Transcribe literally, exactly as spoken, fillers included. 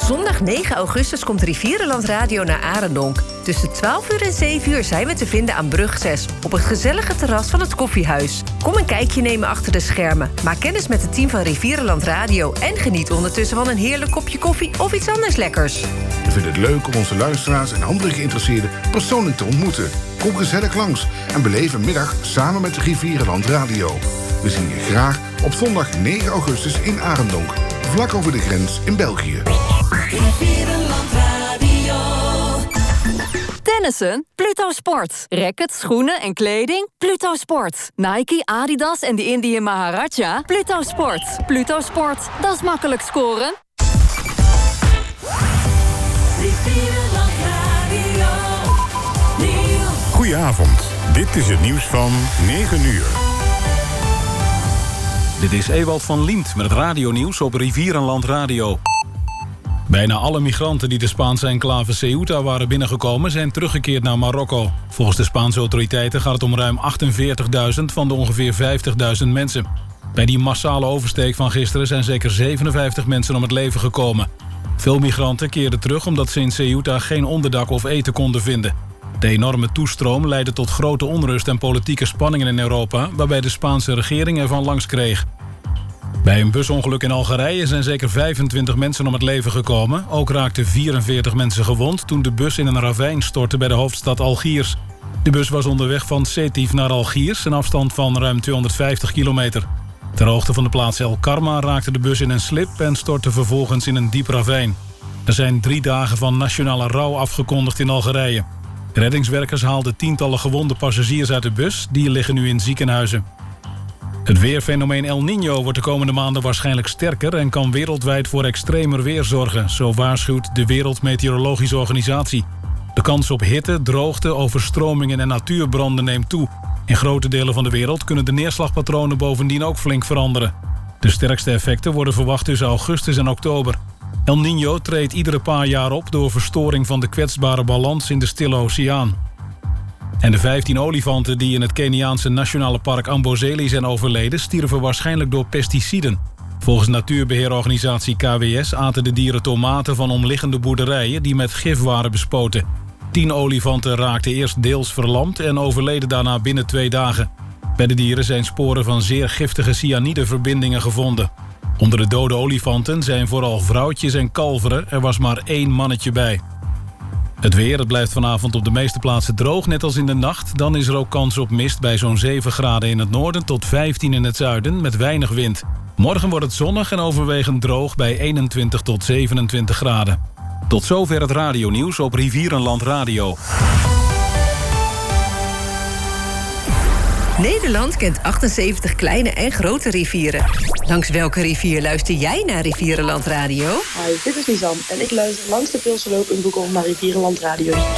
Zondag negen augustus komt Rivierenland Radio naar Arendonk. Tussen twaalf uur en zeven uur zijn we te vinden aan brug zes... op het gezellige terras van het Koffiehuis. Kom een kijkje nemen achter de schermen. Maak kennis met het team van Rivierenland Radio... en geniet ondertussen van een heerlijk kopje koffie of iets anders lekkers. We vinden het leuk om onze luisteraars en andere geïnteresseerden persoonlijk te ontmoeten. Kom gezellig langs en beleef een middag samen met Rivierenland Radio. We zien je graag op zondag negen augustus in Arendonk. Vlak over de grens in België. Rivierenland Radio. Tennissen? Pluto Sport. Rackets, schoenen en kleding? Pluto Sport. Nike, Adidas en de Indian Maharaja? Pluto Sport. Pluto Sport. Dat is makkelijk scoren. Rivierenland Radio. Nieuws. Goedenavond. Dit is het nieuws van negen uur. Dit is Ewald van Liemt met het radionieuws op Rivierenland Radio. Bijna alle migranten die de Spaanse enclave Ceuta waren binnengekomen... zijn teruggekeerd naar Marokko. Volgens de Spaanse autoriteiten gaat het om ruim achtenveertigduizend... van de ongeveer vijftigduizend mensen. Bij die massale oversteek van gisteren zijn zeker zevenenvijftig mensen om het leven gekomen. Veel migranten keerden terug omdat ze in Ceuta geen onderdak of eten konden vinden. De enorme toestroom leidde tot grote onrust en politieke spanningen in Europa... waarbij de Spaanse regering ervan langs kreeg. Bij een busongeluk in Algerije zijn zeker vijfentwintig mensen om het leven gekomen. Ook raakten vierenveertig mensen gewond toen de bus in een ravijn stortte bij de hoofdstad Algiers. De bus was onderweg van Sétif naar Algiers, een afstand van ruim tweehonderdvijftig kilometer. Ter hoogte van de plaats El Karma raakte de bus in een slip en stortte vervolgens in een diep ravijn. Er zijn drie dagen van nationale rouw afgekondigd in Algerije. Reddingswerkers haalden tientallen gewonde passagiers uit de bus. Die liggen nu in ziekenhuizen. Het weerfenomeen El Niño wordt de komende maanden waarschijnlijk sterker... en kan wereldwijd voor extremer weer zorgen. Zo waarschuwt de Wereldmeteorologische Organisatie. De kans op hitte, droogte, overstromingen en natuurbranden neemt toe. In grote delen van de wereld kunnen de neerslagpatronen bovendien ook flink veranderen. De sterkste effecten worden verwacht tussen augustus en oktober. El Niño treedt iedere paar jaar op door verstoring van de kwetsbare balans in de Stille Oceaan. En de vijftien olifanten die in het Keniaanse nationale park Amboseli zijn overleden... stierven waarschijnlijk door pesticiden. Volgens natuurbeheerorganisatie K W S aten de dieren tomaten van omliggende boerderijen... die met gif waren bespoten. Tien olifanten raakten eerst deels verlamd en overleden daarna binnen twee dagen. Bij de dieren zijn sporen van zeer giftige cyanideverbindingen gevonden. Onder de dode olifanten zijn vooral vrouwtjes en kalveren. Er was maar één mannetje bij. Het weer, het blijft vanavond op de meeste plaatsen droog, net als in de nacht. Dan is er ook kans op mist bij zo'n zeven graden in het noorden tot vijftien in het zuiden met weinig wind. Morgen wordt het zonnig en overwegend droog bij eenentwintig tot zevenentwintig graden. Tot zover het radionieuws op Rivierenland Radio. Nederland kent achtenzeventig kleine en grote rivieren. Langs welke rivier luister jij naar Rivierenland Radio? Hi, dit is Nizam en ik luister langs de Pilsenloop in Boekel naar Rivierenland Radio.